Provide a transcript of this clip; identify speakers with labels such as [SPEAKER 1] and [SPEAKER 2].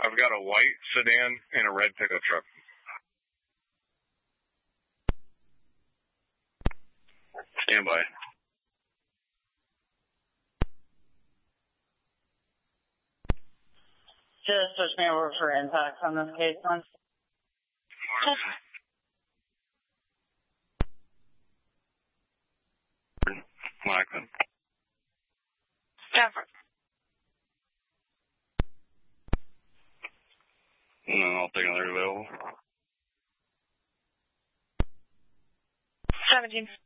[SPEAKER 1] I've got a white sedan and a red pickup truck.
[SPEAKER 2] Stand by.
[SPEAKER 3] Just switch me over for impact on this case one.
[SPEAKER 2] Blackman.
[SPEAKER 4] Stafford.
[SPEAKER 2] No, I'll take another available.
[SPEAKER 4] 17.